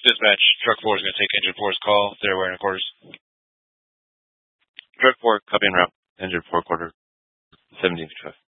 Dispatch, Truck 4 is going to take Engine 4's call. They're wearing quarters. Truck 4, copy en route. Engine 4 quarter, 1755.